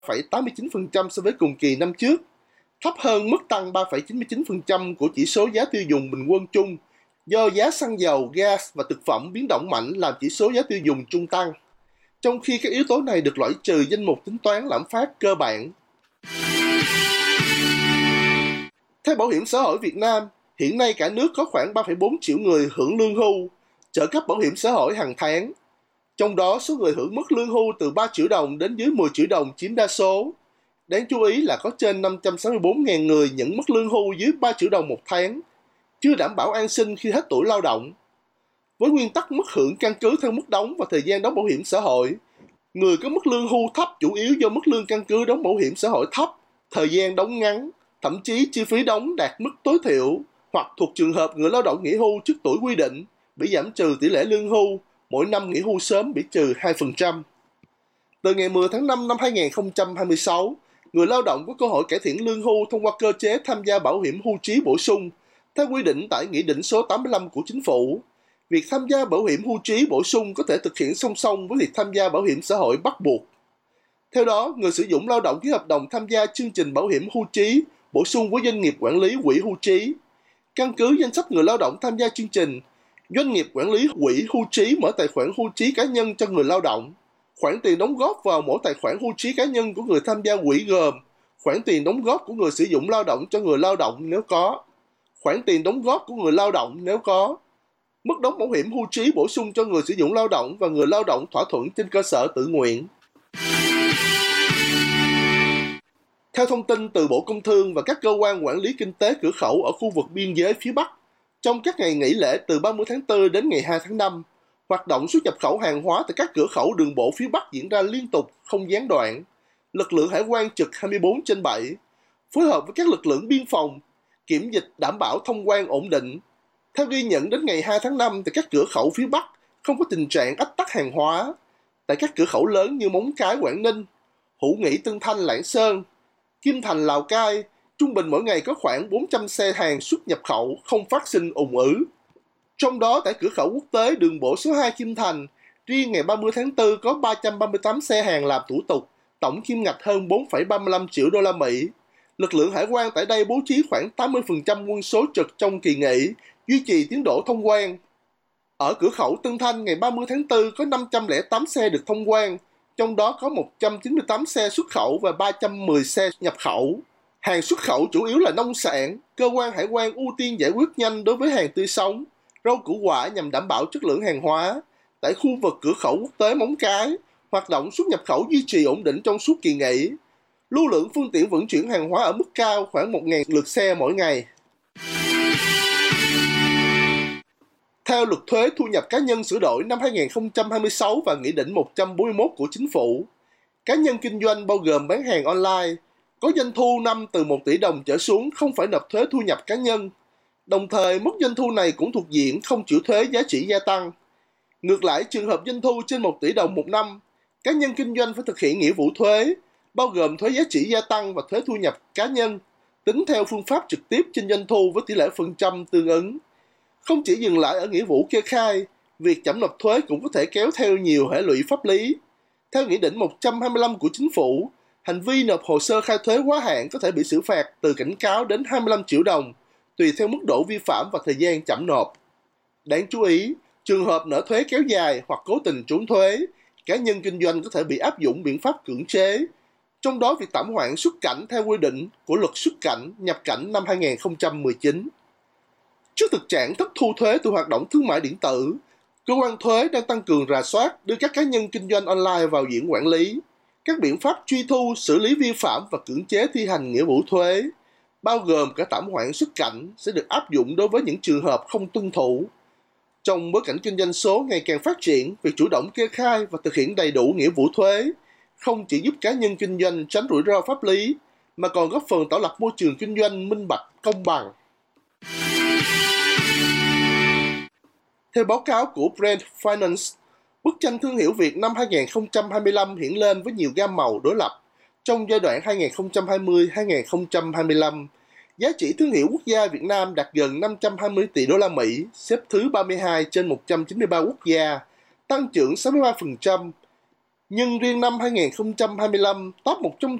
3,89% so với cùng kỳ năm trước, thấp hơn mức tăng 3,99% của chỉ số giá tiêu dùng bình quân chung, do giá xăng dầu, gas và thực phẩm biến động mạnh làm chỉ số giá tiêu dùng chung tăng, trong khi các yếu tố này được loại trừ danh mục tính toán lạm phát cơ bản. Theo Bảo hiểm xã hội Việt Nam, hiện nay cả nước có khoảng 3,4 triệu người hưởng lương hưu, trợ cấp bảo hiểm xã hội hàng tháng. Trong đó, số người hưởng mức lương hưu từ 3 triệu đồng đến dưới 10 triệu đồng chiếm đa số. Đáng chú ý là có trên 564.000 người nhận mức lương hưu dưới 3 triệu đồng một tháng, chưa đảm bảo an sinh khi hết tuổi lao động. Với nguyên tắc mức hưởng căn cứ theo mức đóng và thời gian đóng bảo hiểm xã hội, người có mức lương hưu thấp chủ yếu do mức lương căn cứ đóng bảo hiểm xã hội thấp, thời gian đóng ngắn, thậm chí chi phí đóng đạt mức tối thiểu, hoặc thuộc trường hợp người lao động nghỉ hưu trước tuổi quy định bị giảm trừ tỷ lệ lương hưu, mỗi năm nghỉ hưu sớm bị trừ 2%. Từ ngày 10 tháng 5 năm 2026, người lao động có cơ hội cải thiện lương hưu thông qua cơ chế tham gia bảo hiểm hưu trí bổ sung, theo quy định tại Nghị định số 85 của Chính phủ. Việc tham gia bảo hiểm hưu trí bổ sung có thể thực hiện song song với việc tham gia bảo hiểm xã hội bắt buộc. Theo đó, người sử dụng lao động ký hợp đồng tham gia chương trình bảo hiểm hưu trí bổ sung với doanh nghiệp quản lý quỹ hưu trí. Căn cứ danh sách người lao động tham gia chương trình, doanh nghiệp quản lý quỹ hưu trí mở tài khoản hưu trí cá nhân cho người lao động. Khoản tiền đóng góp vào mỗi tài khoản hưu trí cá nhân của người tham gia quỹ gồm khoản tiền đóng góp của người sử dụng lao động cho người lao động nếu có, khoản tiền đóng góp của người lao động nếu có, mức đóng bảo hiểm hưu trí bổ sung cho người sử dụng lao động và người lao động thỏa thuận trên cơ sở tự nguyện. Theo thông tin từ Bộ Công Thương và các cơ quan quản lý kinh tế cửa khẩu ở khu vực biên giới phía Bắc, trong các ngày nghỉ lễ từ 30 tháng 4 đến ngày 2 tháng 5, hoạt động xuất nhập khẩu hàng hóa tại các cửa khẩu đường bộ phía Bắc diễn ra liên tục, không gián đoạn. Lực lượng hải quan trực 24/7, phối hợp với các lực lượng biên phòng, kiểm dịch đảm bảo thông quan ổn định. Theo ghi nhận đến ngày 2 tháng 5, tại các cửa khẩu phía Bắc không có tình trạng ách tắc hàng hóa. Tại các cửa khẩu lớn như Móng Cái, Quảng Ninh, Hữu Nghị, Tân Thanh, Lạng Sơn, Kim Thành, Lào Cai, trung bình mỗi ngày có khoảng 400 xe hàng xuất nhập khẩu, không phát sinh ùn ứ. Trong đó, tại cửa khẩu quốc tế đường bộ số 2 Kim Thành, riêng ngày 30 tháng 4 có 338 xe hàng làm thủ tục, tổng kim ngạch hơn 4,35 triệu đô la Mỹ. Lực lượng hải quan tại đây bố trí khoảng 80% quân số trực trong kỳ nghỉ, duy trì tiến độ thông quan. Ở cửa khẩu Tân Thanh, ngày 30 tháng 4 có 508 xe được thông quan, trong đó có 198 xe xuất khẩu và 310 xe nhập khẩu. Hàng xuất khẩu chủ yếu là nông sản, cơ quan hải quan ưu tiên giải quyết nhanh đối với hàng tươi sống, rau củ quả nhằm đảm bảo chất lượng hàng hóa. Tại khu vực cửa khẩu quốc tế Móng Cái, hoạt động xuất nhập khẩu duy trì ổn định trong suốt kỳ nghỉ. Lưu lượng phương tiện vận chuyển hàng hóa ở mức cao, khoảng 1.000 lượt xe mỗi ngày. Theo Luật Thuế Thu nhập cá nhân sửa đổi năm 2026 và Nghị định 141 của Chính phủ, cá nhân kinh doanh bao gồm bán hàng online, có doanh thu năm từ 1 tỷ đồng trở xuống không phải nộp thuế thu nhập cá nhân. Đồng thời, mức doanh thu này cũng thuộc diện không chịu thuế giá trị gia tăng. Ngược lại, trường hợp doanh thu trên 1 tỷ đồng một năm, cá nhân kinh doanh phải thực hiện nghĩa vụ thuế, bao gồm thuế giá trị gia tăng và thuế thu nhập cá nhân, tính theo phương pháp trực tiếp trên doanh thu với tỷ lệ phần trăm tương ứng. Không chỉ dừng lại ở nghĩa vụ kê khai, việc chậm nộp thuế cũng có thể kéo theo nhiều hệ lụy pháp lý. Theo Nghị định 125 của Chính phủ, hành vi nộp hồ sơ khai thuế quá hạn có thể bị xử phạt từ cảnh cáo đến 25 triệu đồng, tùy theo mức độ vi phạm và thời gian chậm nộp. Đáng chú ý, trường hợp nợ thuế kéo dài hoặc cố tình trốn thuế, cá nhân kinh doanh có thể bị áp dụng biện pháp cưỡng chế, trong đó việc tạm hoãn xuất cảnh theo quy định của Luật xuất cảnh, nhập cảnh năm 2019. Trước thực trạng thất thu thuế từ hoạt động thương mại điện tử, cơ quan thuế đang tăng cường rà soát đưa các cá nhân kinh doanh online vào diện quản lý. Các biện pháp truy thu, xử lý vi phạm và cưỡng chế thi hành nghĩa vụ thuế, bao gồm cả tạm hoãn xuất cảnh, sẽ được áp dụng đối với những trường hợp không tuân thủ. Trong bối cảnh kinh doanh số ngày càng phát triển, việc chủ động kê khai và thực hiện đầy đủ nghĩa vụ thuế không chỉ giúp cá nhân kinh doanh tránh rủi ro pháp lý, mà còn góp phần tạo lập môi trường kinh doanh minh bạch, công bằng. Theo báo cáo của Brand Finance, bức tranh thương hiệu Việt năm 2025 hiện lên với nhiều gam màu đối lập. Trong giai đoạn 2020-2025, giá trị thương hiệu quốc gia Việt Nam đạt gần 520 tỷ đô la Mỹ, xếp thứ 32 trên 193 quốc gia, tăng trưởng 63%. Nhưng riêng năm 2025, top 100